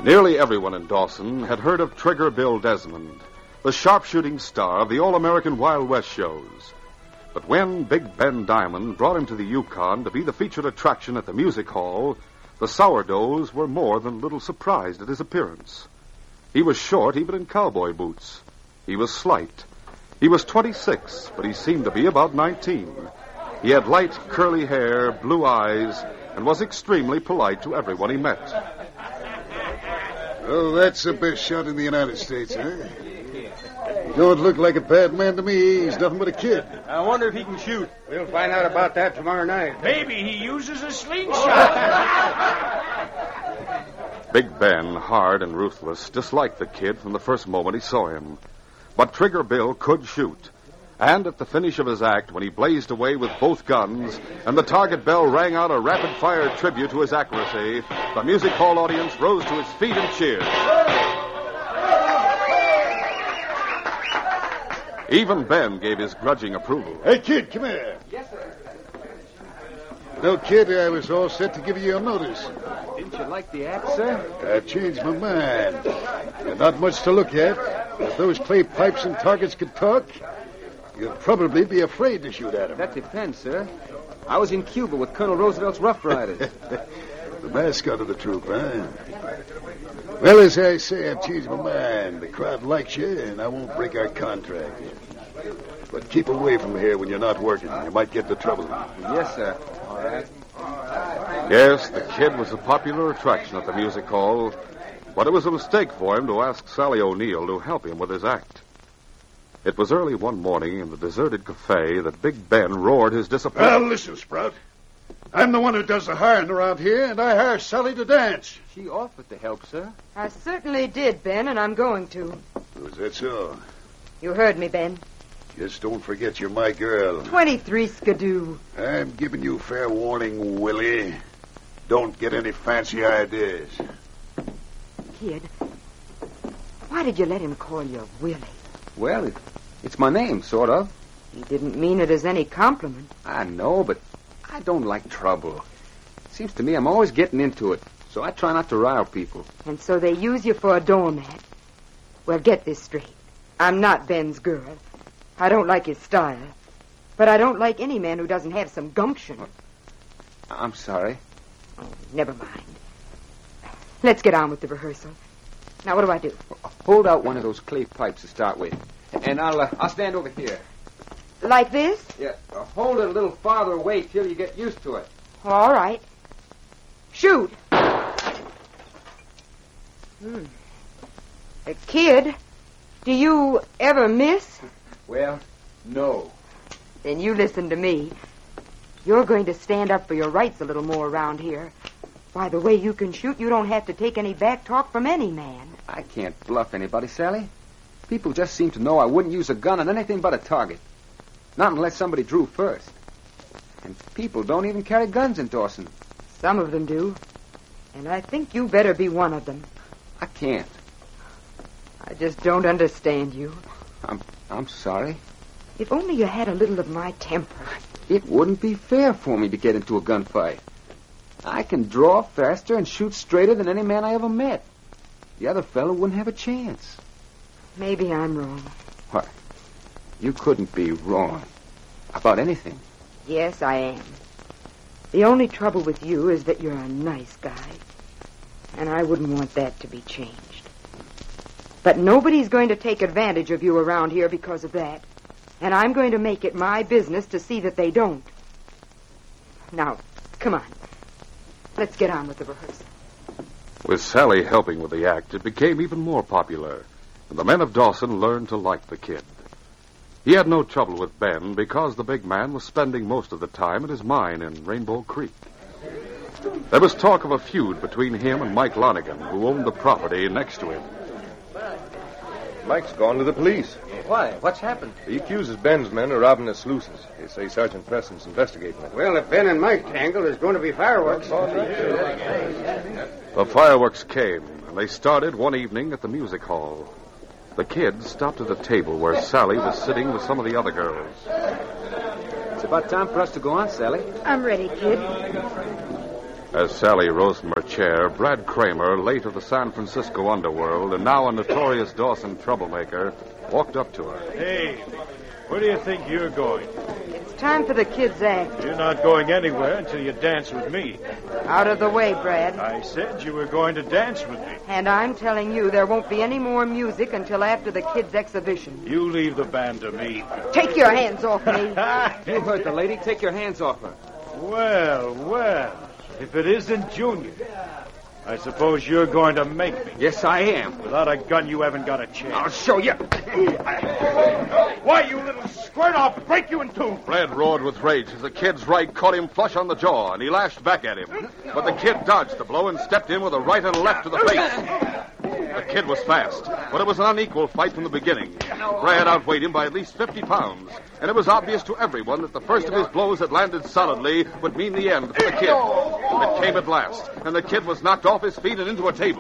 Nearly everyone in Dawson had heard of Trigger Bill Desmond, the sharpshooting star of the All-American Wild West shows. But when Big Ben Diamond brought him to the Yukon to be the featured attraction at the music hall, the sourdoughs were more than a little surprised at his appearance. He was short even in cowboy boots. He was slight. He was 26, but he seemed to be about 19. He had light, curly hair, blue eyes, and was extremely polite to everyone he met. Oh, that's the best shot in the United States, huh? He don't look like a bad man to me. He's nothing but a kid. I wonder if he can shoot. We'll find out about that tomorrow night. Maybe he uses a slingshot. Big Ben, hard and ruthless, disliked the kid from the first moment he saw him. But Trigger Bill could shoot. And at the finish of his act, when he blazed away with both guns, and the target bell rang out a rapid-fire tribute to his accuracy, the music hall audience rose to its feet and cheered. Even Ben gave his grudging approval. Hey, kid, come here. Yes, sir. No, kid, I was all set to give you a notice. Didn't you like the act, sir? I changed my mind. There's not much to look at. If those clay pipes and targets could talk, you'd probably be afraid to shoot at them. That depends, sir. I was in Cuba with Colonel Roosevelt's Rough Riders. The mascot of the troop, huh? Well, as I say, I've changed my mind. The crowd likes you, and I won't break our contract. But keep away from here when you're not working. You might get into trouble. Yes, sir. All right. Yes, the kid was a popular attraction at the music hall, but it was a mistake for him to ask Sally O'Neill to help him with his act. It was early one morning in the deserted cafe that Big Ben roared his disappointment. Well, listen, Sprout. I'm the one who does the hiring around here, and I hire Sally to dance. She offered to help, sir. I certainly did, Ben, and I'm going to. Was that so? You heard me, Ben. Just don't forget you're my girl. 23 Skidoo. I'm giving you fair warning, Willie. Don't get any fancy ideas. Kid, why did you let him call you Willie? Well, it's my name, sort of. He didn't mean it as any compliment. I know, but I don't like trouble. Seems to me I'm always getting into it, so I try not to rile people. And so they use you for a doormat. Well, get this straight. I'm not Ben's girl. I don't like his style. But I don't like any man who doesn't have some gumption. I'm sorry. Oh, never mind. Let's get on with the rehearsal. Now, what do I do? Hold out one of those clay pipes to start with. And I'll stand over here. Like this? Yeah, hold it a little farther away till you get used to it. All right. Shoot. Kid, do you ever miss? Well, no. Then you listen to me. You're going to stand up for your rights a little more around here. Why, the way you can shoot, you don't have to take any back talk from any man. I can't bluff anybody, Sally. People just seem to know I wouldn't use a gun on anything but a target. Not unless somebody drew first. And people don't even carry guns in Dawson. Some of them do. And I think you better be one of them. I can't. I just don't understand you. I'm sorry. If only you had a little of my temper. It wouldn't be fair for me to get into a gunfight. I can draw faster and shoot straighter than any man I ever met. The other fellow wouldn't have a chance. Maybe I'm wrong. What? You couldn't be wrong about anything. Yes, I am. The only trouble with you is that you're a nice guy. And I wouldn't want that to be changed. But nobody's going to take advantage of you around here because of that. And I'm going to make it my business to see that they don't. Now, come on. Let's get on with the rehearsal. With Sally helping with the act, it became even more popular, and the men of Dawson learned to like the kid. He had no trouble with Ben because the big man was spending most of the time at his mine in Rainbow Creek. There was talk of a feud between him and Mike Lonigan, who owned the property next to him. Mike's gone to the police. Why? What's happened? He accuses Ben's men of robbing the sluices. They say Sergeant Preston's investigating it. Well, if Ben and Mike tangle, there's going to be fireworks. The fireworks came, and they started one evening at the music hall. The kid stopped at a table where Sally was sitting with some of the other girls. It's about time for us to go on, Sally. I'm ready, kid. As Sally rose from her chair, Brad Kramer, late of the San Francisco underworld and now a notorious Dawson troublemaker, walked up to her. Hey, where do you think you're going? It's time for the kids' act. You're not going anywhere until you dance with me. Out of the way, Brad. I said you were going to dance with me. And I'm telling you, there won't be any more music until after the kids' exhibition. You leave the band to me. Take your hands off me. You heard the lady. Take your hands off her. Well, if it isn't Junior, I suppose you're going to make me. Yes, I am. Without a gun, you haven't got a chance. I'll show you. Why, you little squirt, I'll break you in two. Brad roared with rage as the kid's right caught him flush on the jaw, and he lashed back at him. But the kid dodged the blow and stepped in with a right and a left to the face. The kid was fast, but it was an unequal fight from the beginning. Brad outweighed him by at least 50 pounds, and it was obvious to everyone that the first of his blows that landed solidly would mean the end for the kid. It came at last, and the kid was knocked off his feet and into a table.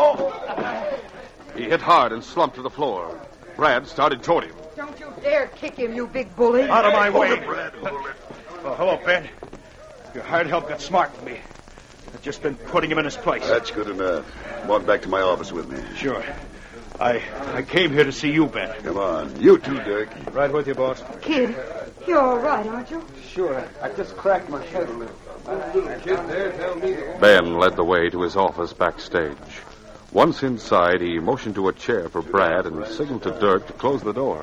He hit hard and slumped to the floor. Brad started toward him. Don't you dare kick him, you big bully. Out of my way. Brad, hold it. Oh, hello, Ben. Your hired help got smart for me. I've just been putting him in his place. That's good enough. Walk back to my office with me. Sure. I came here to see you, Ben. Come on. You too, Dirk. Right with you, boss. Kid, you're all right, aren't you? Sure. I just cracked my head a little. Ben led the way to his office backstage. Once inside, he motioned to a chair for Brad and signaled to Dirk to close the door.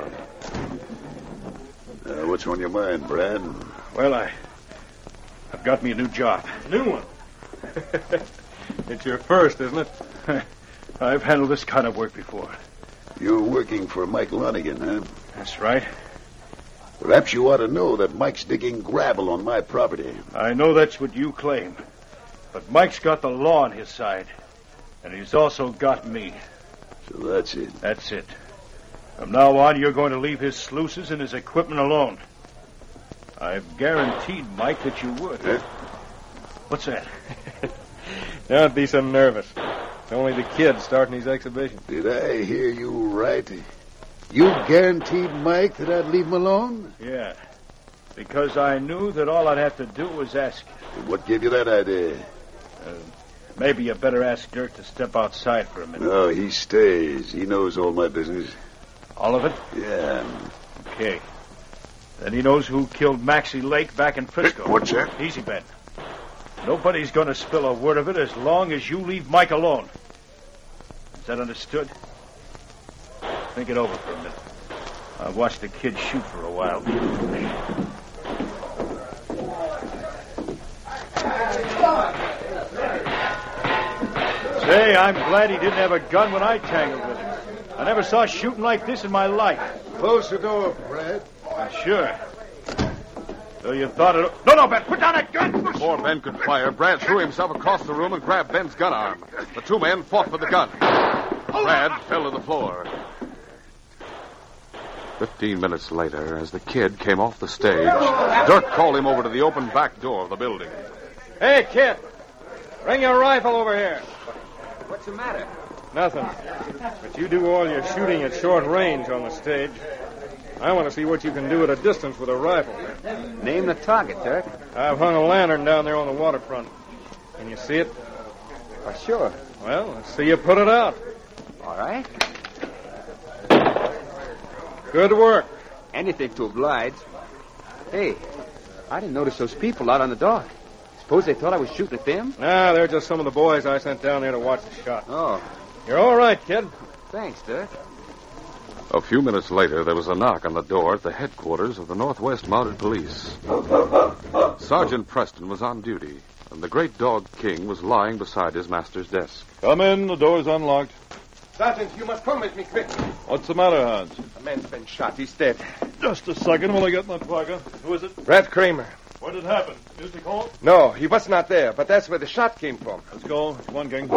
What's on your mind, Brad? Well, I've got me a new job. New one. It's your first, isn't it? I've handled this kind of work before. You're working for Mike Lonigan, huh? That's right. Perhaps you ought to know that Mike's digging gravel on my property. I know that's what you claim. But Mike's got the law on his side. And he's also got me. So that's it. That's it. From now on, you're going to leave his sluices and his equipment alone. I've guaranteed Mike that you would. Huh? What's that? Don't be so nervous. It's only the kid starting his exhibition. Did I hear you right? You guaranteed Mike that I'd leave him alone? Yeah. Because I knew that all I'd have to do was ask you. What gave you that idea? Maybe you better ask Dirk to step outside for a minute. No, he stays. He knows all my business. All of it? Yeah. Okay. Then he knows who killed Maxie Lake back in Frisco. What's that? Easy, Ben. Nobody's going to spill a word of it as long as you leave Mike alone. Is that understood? Think it over for a minute. I've watched the kid shoot for a while. Say, I'm glad he didn't have a gun when I tangled with him. I never saw shooting like this in my life. Close the door, Brad. Sure. So you thought it... No, Ben, put down that gun! Before Ben could fire, Brad threw himself across the room and grabbed Ben's gun arm. The two men fought for the gun. Brad fell to the floor. 15 minutes later, as the kid came off the stage, Dirk called him over to the open back door of the building. Hey, kid. Bring your rifle over here. What's the matter? Nothing. But you do all your shooting at short range on the stage. I want to see what you can do at a distance with a rifle. Name the target, Dirk. I've hung a lantern down there on the waterfront. Can you see it? Sure. Well, let's see you put it out. All right. Good work. Anything to oblige. Hey, I didn't notice those people out on the dock. Suppose they thought I was shooting at them? Nah, they're just some of the boys I sent down there to watch the shot. Oh, You're all right, kid. thanks, Dirk. A few minutes later, there was a knock on the door at the headquarters of the Northwest Mounted Police. Sergeant Preston was on duty, and the great dog King was lying beside his master's desk. Come in. The door's unlocked. Sergeant, you must come with me quick. What's the matter, Hans? A man's been shot. He's dead. Just a second while I get my parka. Who is it? Brad Kramer. Where did it happen? Music hall? No, he was not there, but that's where the shot came from. Let's go. It's one, King.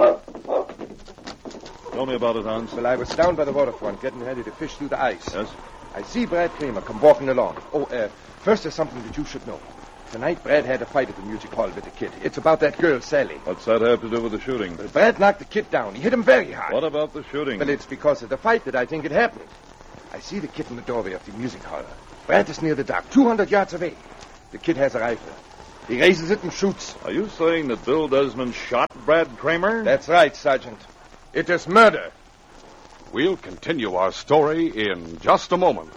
Tell me about it, Hans. Well, I was down by the waterfront getting ready to fish through the ice. Yes? I see Brad Kramer come walking along. First there's something that you should know. Tonight, Brad had a fight at the music hall with the kid. It's about that girl, Sally. What's that have to do with the shooting? Well, Brad knocked the kid down. He hit him very hard. What about the shooting? Well, it's because of the fight that I think it happened. I see the kid in the doorway of the music hall. Brad is near the dock, 200 yards away. The kid has a rifle. He raises it and shoots. Are you saying that Bill Desmond shot Brad Kramer? That's right, Sergeant. It is murder. We'll continue our story in just a moment.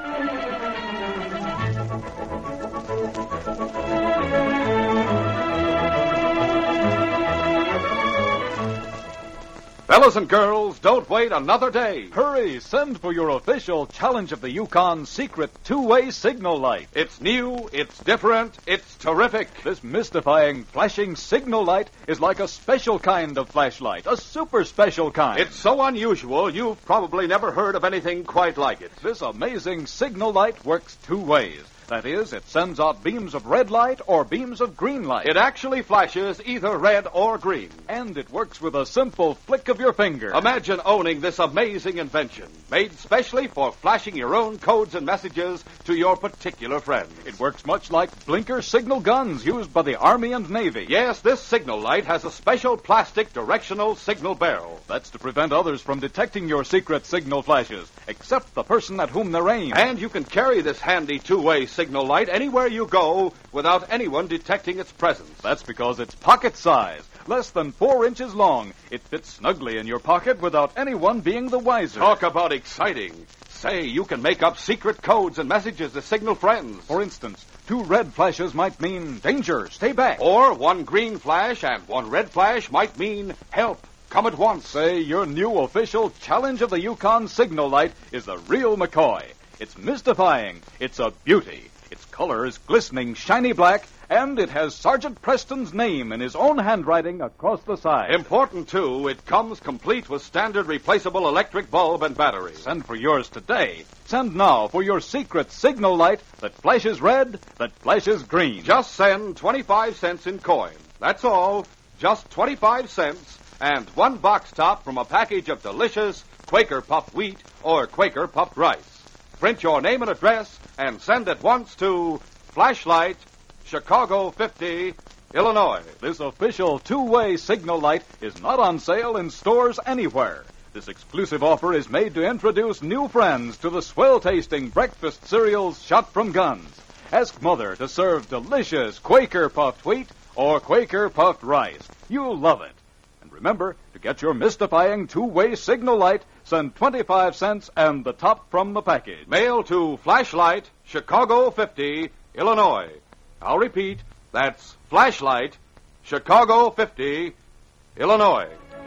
Fellas and girls, don't wait another day. Hurry, send for your official Challenge of the Yukon secret two-way signal light. It's new, it's different, it's terrific. This mystifying, flashing signal light is like a special kind of flashlight, a super special kind. It's so unusual, you've probably never heard of anything quite like it. This amazing signal light works two ways. That is, it sends out beams of red light or beams of green light. It actually flashes either red or green. And it works with a simple flick of your finger. Imagine owning this amazing invention, made specially for flashing your own codes and messages to your particular friends. It works much like blinker signal guns used by the Army and Navy. Yes, this signal light has a special plastic directional signal barrel. That's to prevent others from detecting your secret signal flashes, except the person at whom they're aimed. And you can carry this handy two-way signal light anywhere you go without anyone detecting its presence. That's because it's pocket size, less than 4 inches long. It fits snugly in your pocket without anyone being the wiser. Talk about exciting. Say, you can make up secret codes and messages to signal friends. For instance, 2 red flashes might mean danger, stay back. Or 1 green flash and 1 red flash might mean help. Come at once. Say, your new official Challenge of the Yukon signal light is the real McCoy. It's mystifying. It's a beauty. Its color is glistening, shiny black, and it has Sergeant Preston's name in his own handwriting across the side. Important, too, it comes complete with standard replaceable electric bulb and battery. Send for yours today. Send now for your secret signal light that flashes red, that flashes green. Just send 25 cents in coin. That's all. Just 25 cents and 1 box top from a package of delicious Quaker puffed wheat or Quaker puffed rice. Print your name and address and send at once to Flashlight, Chicago 50, Illinois. This official two-way signal light is not on sale in stores anywhere. This exclusive offer is made to introduce new friends to the swell-tasting breakfast cereals shot from guns. Ask Mother to serve delicious Quaker puffed wheat or Quaker puffed rice. You'll love it. And remember, to get your mystifying two-way signal light, send 25 cents and the top from the package. Mail to Flashlight, Chicago 50, Illinois. I'll repeat, that's Flashlight, Chicago 50, Illinois.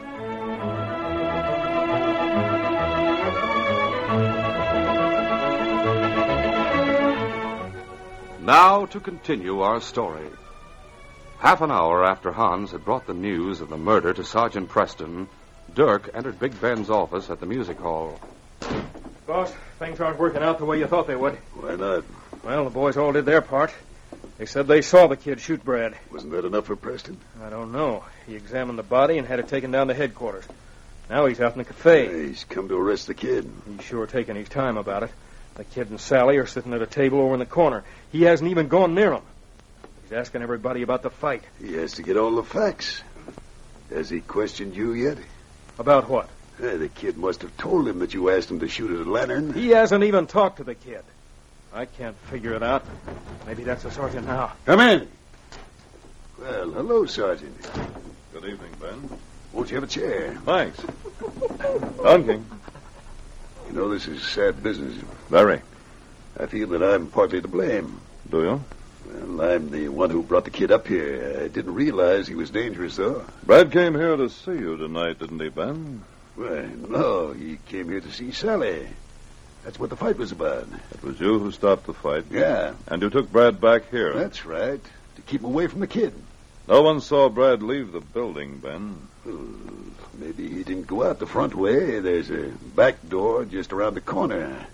Now to continue our story. Half an hour after Hans had brought the news of the murder to Sergeant Preston, Dirk entered Big Ben's office at the music hall. Boss, things aren't working out the way you thought they would. Why not? Well, the boys all did their part. They said they saw the kid shoot Brad. Wasn't that enough for Preston? I don't know. He examined the body and had it taken down to headquarters. Now he's out in the cafe. Yeah, he's come to arrest the kid. He's sure taking his time about it. The kid and Sally are sitting at a table over in the corner. He hasn't even gone near them. He's asking everybody about the fight. He has to get all the facts. Has he questioned you yet? About what? The kid must have told him that you asked him to shoot at a lantern. He hasn't even talked to the kid. I can't figure it out. Maybe that's the sergeant now. Come in. Well, hello, Sergeant. Good evening, Ben. Won't you have a chair? Thanks. Dunking. You know, this is sad business. Very. I feel that I'm partly to blame. Do you? Well, I'm the one who brought the kid up here. I didn't realize he was dangerous, though. Brad came here to see you tonight, didn't he, Ben? Why, no, he came here to see Sally. That's what the fight was about. It was you who stopped the fight. Yeah. And you took Brad back here. That's right. To keep him away from the kid. No one saw Brad leave the building, Ben. Maybe he didn't go out the front way. There's a back door just around the corner.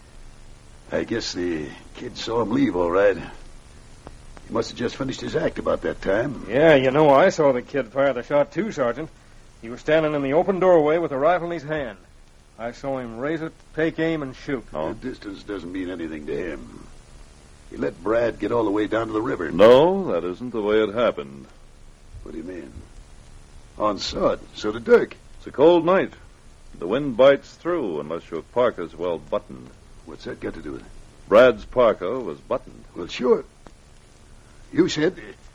I guess the kid saw him leave, all right. He must have just finished his act about that time. Yeah, you know, I saw the kid fire the shot too, Sergeant. He was standing in the open doorway with a rifle in his hand. I saw him raise it, take aim, and shoot. The distance doesn't mean anything to him. He let Brad get all the way down to the river. No, that isn't the way it happened. What do you mean? Hans saw it. So did Dirk. It's a cold night. The wind bites through unless your parka's well buttoned. What's that got to do with it? Brad's parka was buttoned. Well, sure. You said...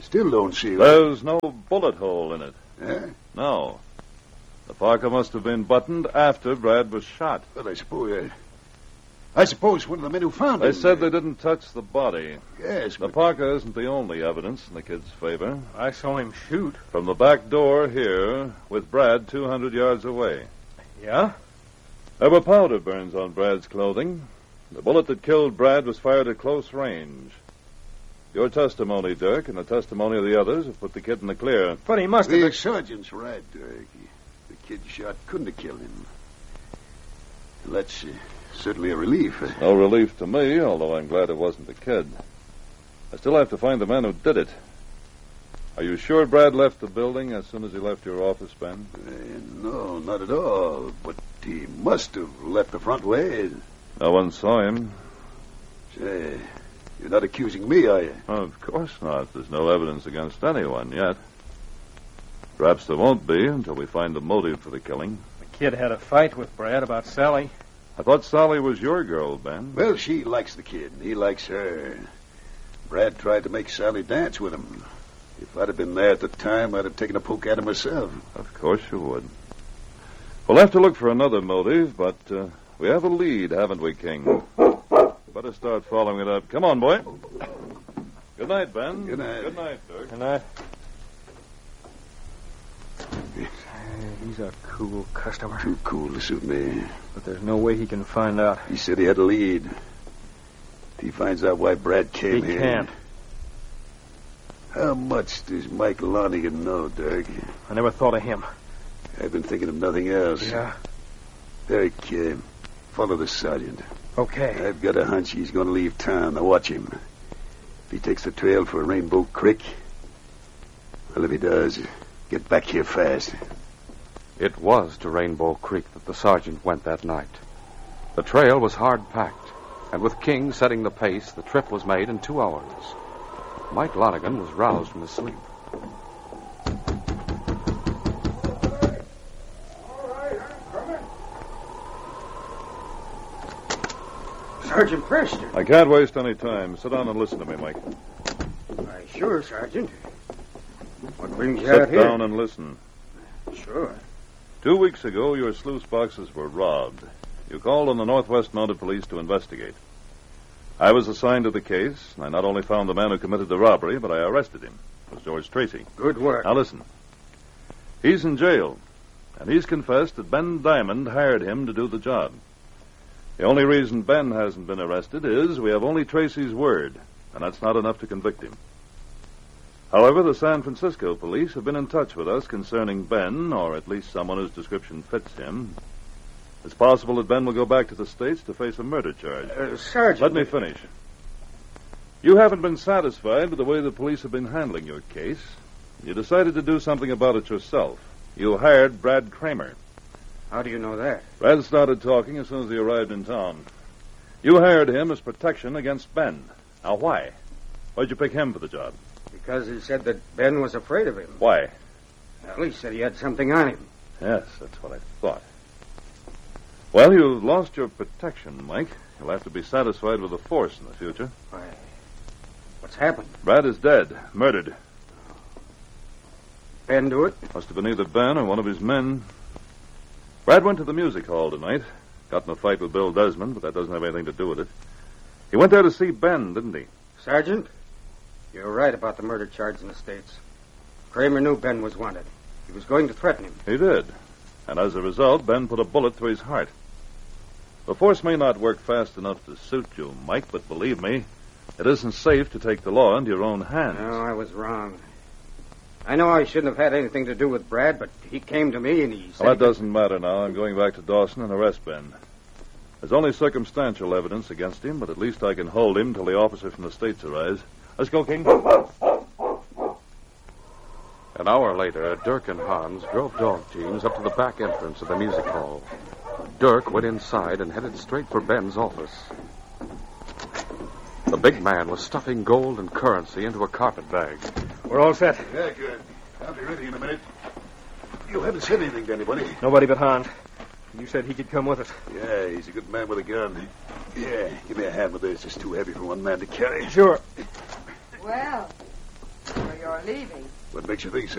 Still don't see... There's no bullet hole in it. Huh? No. The parka must have been buttoned after Brad was shot. Well, I suppose one of the men who found They him... said they didn't touch the body. Yes, The but... parka isn't the only evidence in the kid's favor. I saw him shoot. From the back door here, with Brad 200 yards away. Yeah? There were powder burns on Brad's clothing. The bullet that killed Brad was fired at close range. Your testimony, Dirk, and the testimony of the others have put the kid in the clear. But he must have... The sergeant's right, Dirk. The kid shot couldn't have killed him. Well, that's certainly a relief. No relief to me, although I'm glad it wasn't the kid. I still have to find the man who did it. Are you sure Brad left the building as soon as he left your office, Ben? No, not at all. But he must have left the front way. No one saw him. Say, you're not accusing me, are you? Oh, of course not. There's no evidence against anyone yet. Perhaps there won't be until we find the motive for the killing. The kid had a fight with Brad about Sally. I thought Sally was your girl, Ben. Well, she likes the kid, and he likes her. Brad tried to make Sally dance with him. If I'd have been there at the time, I'd have taken a poke at him myself. Of course you would. We'll have to look for another motive, but we have a lead, haven't we, King? Better start following it up. Come on, boy. Good night, Ben. Good night. Good night, Dirk. Good night. He's a cool customer. Too cool to suit me. But there's no way he can find out. He said he had a lead. If he finds out why Brad came here... He can't. How much does Mike Lonigan know, Dirk? I never thought of him. I've been thinking of nothing else. Yeah? Dirk, follow the sergeant. Okay. I've got a hunch he's going to leave town. Now watch him. If he takes the trail for Rainbow Creek, well, if he does, get back here fast. It was to Rainbow Creek that the sergeant went that night. The trail was hard-packed, and with King setting the pace, the trip was made in 2 hours. Mike Lonigan was roused from his sleep. Sergeant Preston. I can't waste any time. Sit down and listen to me, Mike. Why, sure, Sergeant. What brings you Sit out here? down and listen. Sure. 2 weeks ago, your sluice boxes were robbed. You called on the Northwest Mounted Police to investigate. I was assigned to the case, and I not only found the man who committed the robbery, but I arrested him. It was George Tracy. Good work. Now listen. He's in jail, and he's confessed that Ben Diamond hired him to do the job. The only reason Ben hasn't been arrested is we have only Tracy's word, and that's not enough to convict him. However, the San Francisco police have been in touch with us concerning Ben, or at least someone whose description fits him. It's possible that Ben will go back to the States to face a murder charge. Sergeant... Let me finish. You haven't been satisfied with the way the police have been handling your case. You decided to do something about it yourself. You hired Brad Kramer. How do you know that? Brad started talking as soon as he arrived in town. You hired him as protection against Ben. Now, why? Why'd you pick him for the job? Because he said that Ben was afraid of him. Why? Well, he said he had something on him. Yes, that's what I thought. Well, you've lost your protection, Mike. You'll have to be satisfied with the force in the future. Why, what's happened? Brad is dead, murdered. Ben do it? Must have been either Ben or one of his men. Brad went to the music hall tonight. Got in a fight with Bill Desmond, but that doesn't have anything to do with it. He went there to see Ben, didn't he? Sergeant, you're right about the murder charge in the States. Kramer knew Ben was wanted. He was going to threaten him. He did. And as a result, Ben put a bullet through his heart. The force may not work fast enough to suit you, Mike, but believe me, it isn't safe to take the law into your own hands. No, I was wrong. I know I shouldn't have had anything to do with Brad, but he came to me and he said... Well, that doesn't matter now. I'm going back to Dawson and arrest Ben. There's only circumstantial evidence against him, but at least I can hold him till the officer from the States arrives. Let's go, King. An hour later, Dirk and Hans drove dog teams up to the back entrance of the music hall. Dirk went inside and headed straight for Ben's office. The big man was stuffing gold and currency into a carpet bag. We're all set. Yeah, good. I'll be ready in a minute. You haven't said anything to anybody. Nobody but Hans. You said he could come with us. Yeah, he's a good man with a gun. Yeah, give me a hand with this. It's too heavy for one man to carry. Sure. Well, for your leaving. What makes you think so?